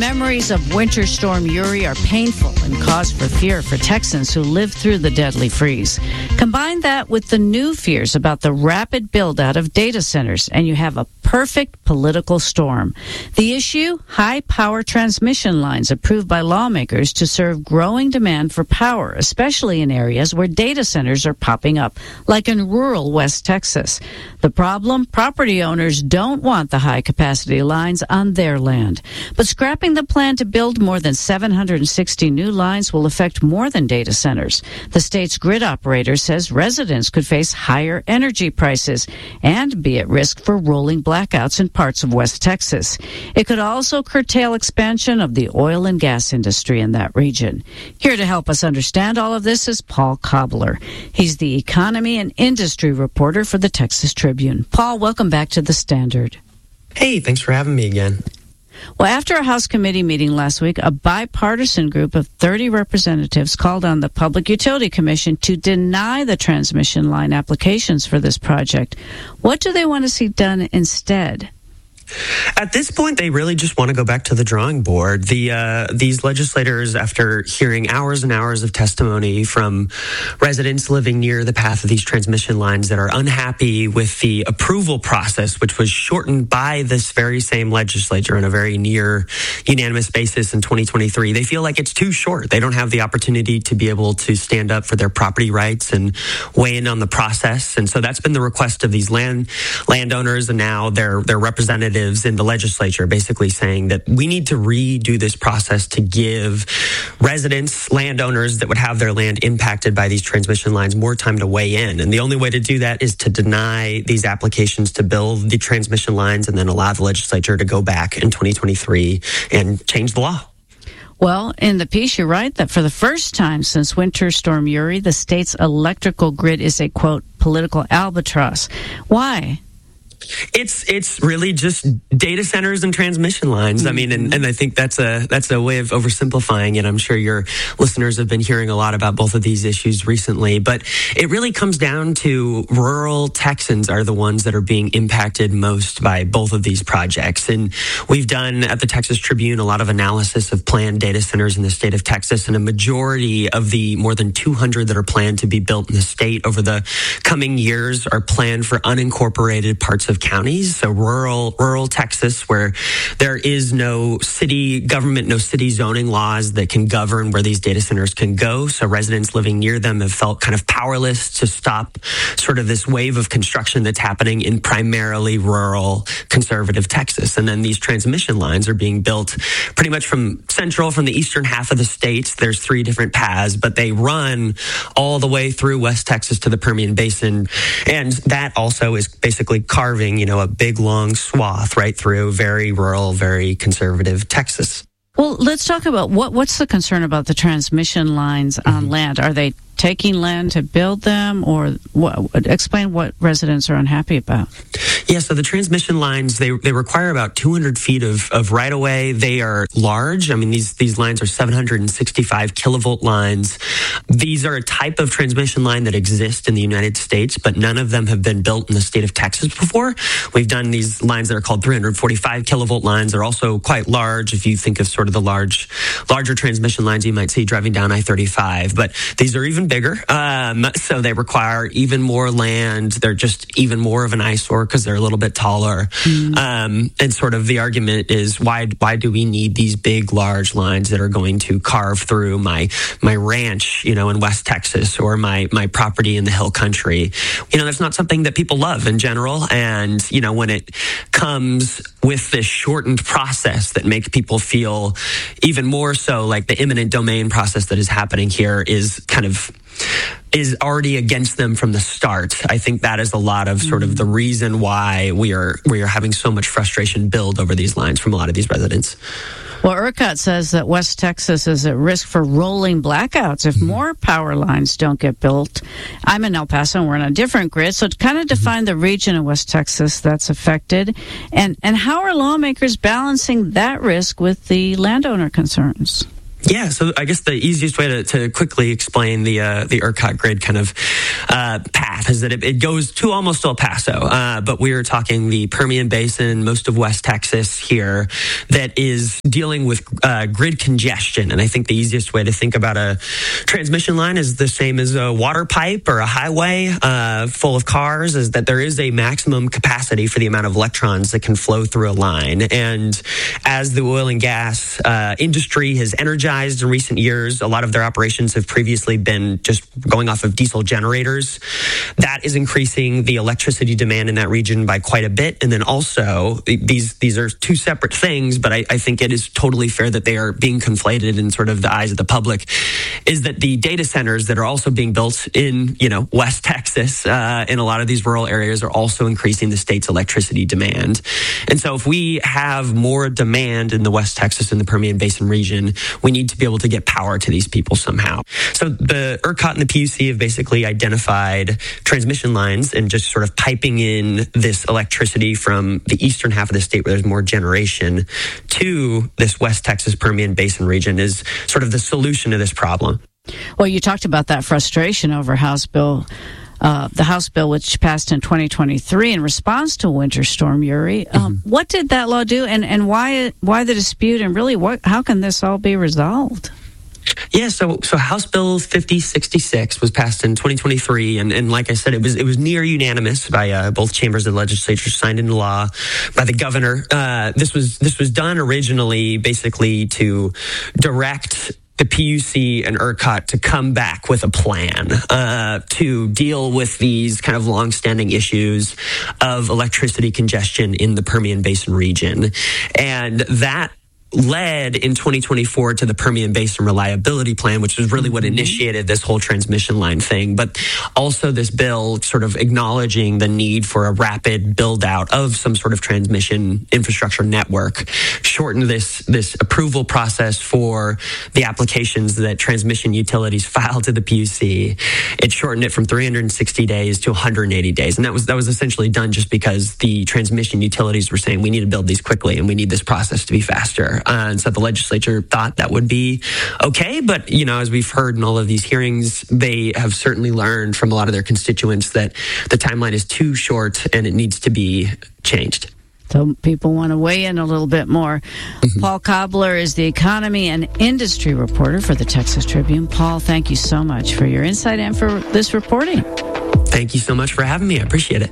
Memories of Winter Storm Uri are painful and cause for fear for Texans who lived through the deadly freeze. Combine that with the new fears about the rapid build-out of data centers, and you have a perfect political storm. The issue? High-power transmission lines approved by lawmakers to serve growing demand for power, especially in areas where data centers are popping up, like in rural West Texas. The problem? Property owners don't want the high-capacity lines on their land. But scrapping the plan to build more than 760 new lines will affect more than data centers. The state's grid operator says residents could face higher energy prices and be at risk for rolling blackouts in parts of West Texas. It could also curtail expansion of the oil and gas industry in that region. Here to help us understand all of this is Paul Cobbler. He's the economy and industry reporter for the Texas Tribune. Paul, welcome back to the Standard. Hey, thanks for having me again. Well, after a House committee meeting last week, a bipartisan group of 30 representatives called on the Public Utility Commission to deny the transmission line applications for this project. What do they want to see done instead? At this point, they really just want to go back to the drawing board. These legislators, after hearing hours and hours of testimony from residents living near the path of these transmission lines that are unhappy with the approval process, which was shortened by this very same legislature on a very near unanimous basis in 2023, they feel like it's too short. They don't have the opportunity to be able to stand up for their property rights and weigh in on the process. And so that's been the request of these landowners and now their representatives in the legislature, basically saying that we need to redo this process to give residents, landowners that would have their land impacted by these transmission lines more time to weigh in. And the only way to do that is to deny these applications to build the transmission lines and then allow the legislature to go back in 2023 and change the law. Well, in the piece, you write that for the first time since Winter Storm Uri, the state's electrical grid is a, quote, political albatross. Why? It's really just data centers and transmission lines. I mean, and I think that's a way of oversimplifying it. I'm sure your listeners have been hearing a lot about both of these issues recently, but it really comes down to rural Texans are the ones that are being impacted most by both of these projects. And we've done at the Texas Tribune a lot of analysis of planned data centers in the state of Texas, and a majority of the more than 200 that are planned to be built in the state over the coming years are planned for unincorporated parts of counties, so rural Texas, where there is no city government, no city zoning laws that can govern where these data centers can go. So residents living near them have felt kind of powerless to stop sort of this wave of construction that's happening in primarily rural conservative Texas. And then these transmission lines are being built pretty much from the eastern half of the state. There's 3 different paths, but they run all the way through West Texas to the Permian Basin. And that also is basically carving, a big long swath right through very rural, very conservative Texas. Well, let's talk about what's the concern about the transmission lines on land. Are they taking land to build them, or explain what residents are unhappy about? Yeah, so the transmission lines, they require about 200 feet of right-of-way. They are large. I mean, these lines are 765 kilovolt lines. These are a type of transmission line that exists in the United States, but none of them have been built in the state of Texas before. We've done these lines that are called 345 kilovolt lines. They're also quite large if you think of sort of the larger transmission lines you might see driving down I-35, but these are even bigger. So they require even more land. They're just even more of an eyesore because they're a little bit taller. And sort of the argument is, why do we need these big, large lines that are going to carve through my ranch, in West Texas, or my property in the hill country? That's not something that people love in general. And, when it comes with this shortened process that makes people feel even more so like the eminent domain process that is happening here is already against them from the start. I think that is a lot of sort of the reason why we are having so much frustration build over these lines from a lot of these residents. Well, ERCOT says that West Texas is at risk for rolling blackouts if more power lines don't get built. I'm in El Paso, and we're on a different grid. So to kind of define the region of West Texas that's affected, and how are lawmakers balancing that risk with the landowner concerns? Yeah, so I guess the easiest way to quickly explain the ERCOT grid kind of path is that it goes to almost El Paso, but we are talking the Permian Basin, most of West Texas here, that is dealing with grid congestion. And I think the easiest way to think about a transmission line is the same as a water pipe or a highway full of cars, is that there is a maximum capacity for the amount of electrons that can flow through a line. And as the oil and gas industry has energized in recent years, a lot of their operations have previously been just going off of diesel generators. That is increasing the electricity demand in that region by quite a bit. And then also, these are two separate things, but I think it is totally fair that they are being conflated in sort of the eyes of the public, is that the data centers that are also being built in, West Texas, in a lot of these rural areas, are also increasing the state's electricity demand. And so if we have more demand in the West Texas and the Permian Basin region, we need to be able to get power to these people somehow. So the ERCOT and the PUC have basically identified transmission lines and just sort of piping in this electricity from the eastern half of the state where there's more generation to this West Texas Permian Basin region is sort of the solution to this problem. Well, you talked about that frustration over the House bill, which passed in 2023 in response to Winter Storm Uri. What did that law do, and why the dispute, and really how can this all be resolved? Yeah, so House Bill 5066 was passed in 2023, and like I said, it was near unanimous by both chambers of the legislature, signed into law by the governor. This was done originally basically to direct the PUC and ERCOT to come back with a plan to deal with these kind of longstanding issues of electricity congestion in the Permian Basin region. And that led in 2024 to the Permian Basin Reliability Plan, which was really what initiated this whole transmission line thing. But also this bill sort of acknowledging the need for a rapid build out of some sort of transmission infrastructure network, shortened this approval process for the applications that transmission utilities filed to the PUC. It shortened it from 360 days to 180 days. And that was essentially done just because the transmission utilities were saying we need to build these quickly and we need this process to be faster. And so the legislature thought that would be okay. But, as we've heard in all of these hearings, they have certainly learned from a lot of their constituents that the timeline is too short and it needs to be changed. So people want to weigh in a little bit more. Paul Cobbler is the economy and industry reporter for the Texas Tribune. Paul, thank you so much for your insight and for this reporting. Thank you so much for having me. I appreciate it.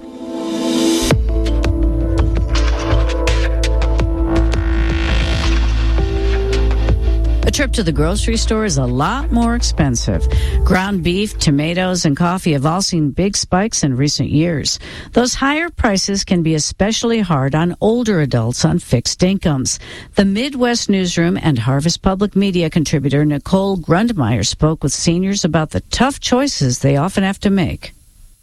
A trip to the grocery store is a lot more expensive. Ground beef, tomatoes, and coffee have all seen big spikes in recent years. Those higher prices can be especially hard on older adults on fixed incomes. The Midwest Newsroom and Harvest Public Media contributor Nicole Grundmeyer spoke with seniors about the tough choices they often have to make.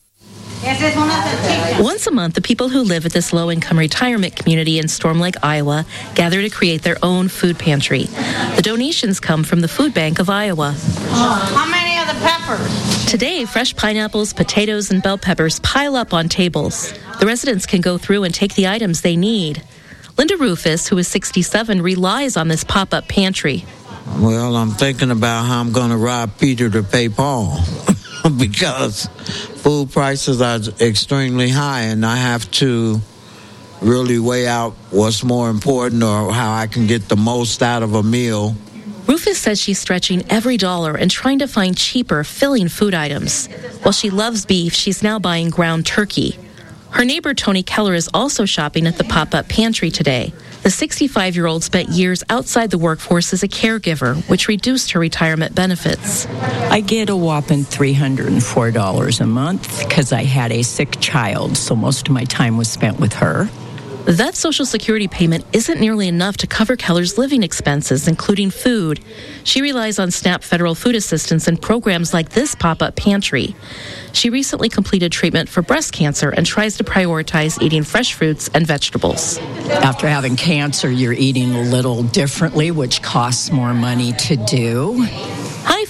Once a month, the people who live at this low-income retirement community in Storm Lake, Iowa, gather to create their own food pantry. The donations come from the Food Bank of Iowa. How many of the peppers? Today, fresh pineapples, potatoes, and bell peppers pile up on tables. The residents can go through and take the items they need. Linda Rufus, who is 67, relies on this pop-up pantry. Well, I'm thinking about how I'm going to rob Peter to pay Paul. Because food prices are extremely high, and I have to really weigh out what's more important or how I can get the most out of a meal. Rufus says she's stretching every dollar and trying to find cheaper, filling food items. While she loves beef, she's now buying ground turkey. Her neighbor, Tony Keller, is also shopping at the pop-up pantry today. The 65-year-old spent years outside the workforce as a caregiver, which reduced her retirement benefits. I get a whopping $304 a month because I had a sick child, so most of my time was spent with her. That Social Security payment isn't nearly enough to cover Keller's living expenses, including food. She relies on SNAP federal food assistance and programs like this pop-up pantry. She recently completed treatment for breast cancer and tries to prioritize eating fresh fruits and vegetables. After having cancer, you're eating a little differently, which costs more money to do. High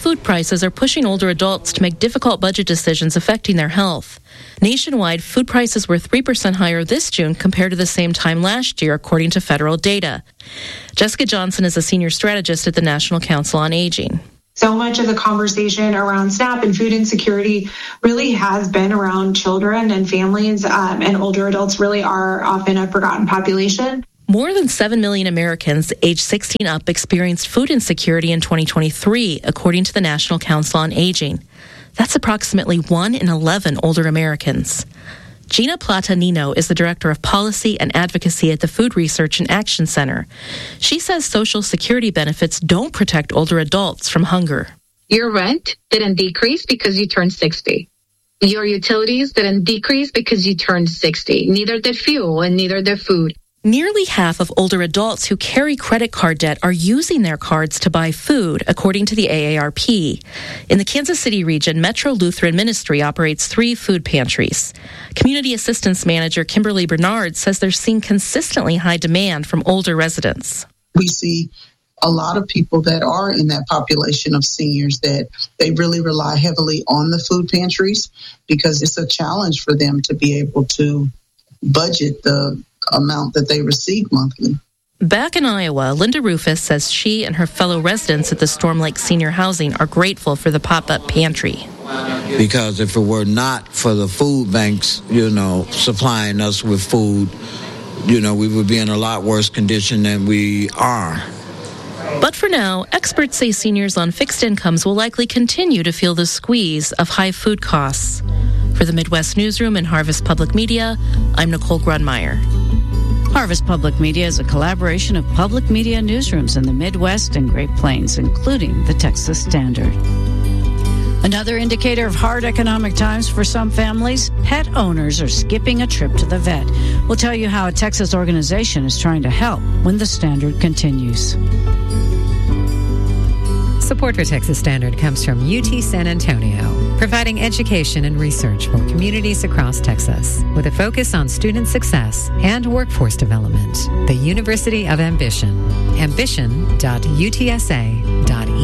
food prices are pushing older adults to make difficult budget decisions affecting their health. Nationwide, food prices were 3% higher this June compared to the same time last year, according to federal data. Jessica Johnson is a senior strategist at the National Council on Aging. So much of the conversation around SNAP and food insecurity really has been around children and families, and older adults really are often a forgotten population. More than 7 million Americans aged 16 up experienced food insecurity in 2023, according to the National Council on Aging. That's approximately 1 in 11 older Americans. Gina Plata-Nino is the Director of Policy and Advocacy at the Food Research and Action Center. She says Social Security benefits don't protect older adults from hunger. Your rent didn't decrease because you turned 60. Your utilities didn't decrease because you turned 60. Neither did fuel and neither did food. Nearly half of older adults who carry credit card debt are using their cards to buy food, according to the AARP. In the Kansas City region, Metro Lutheran Ministry operates 3 food pantries. Community Assistance Manager Kimberly Bernard says they're seeing consistently high demand from older residents. We see a lot of people that are in that population of seniors that they really rely heavily on the food pantries because it's a challenge for them to be able to budget the amount that they receive monthly. Back in Iowa, Linda Rufus says she and her fellow residents at the Storm Lake Senior Housing are grateful for the pop-up pantry. Because if it were not for the food banks, supplying us with food, we would be in a lot worse condition than we are. But for now, experts say seniors on fixed incomes will likely continue to feel the squeeze of high food costs. For the Midwest Newsroom and Harvest Public Media, I'm Nicole Grunmeyer. Harvest Public Media is a collaboration of public media newsrooms in the Midwest and Great Plains, including the Texas Standard. Another indicator of hard economic times for some families, pet owners are skipping a trip to the vet. We'll tell you how a Texas organization is trying to help when the Standard continues. Support for Texas Standard comes from UT San Antonio, providing education and research for communities across Texas with a focus on student success and workforce development. The University of Ambition, ambition.utsa.edu.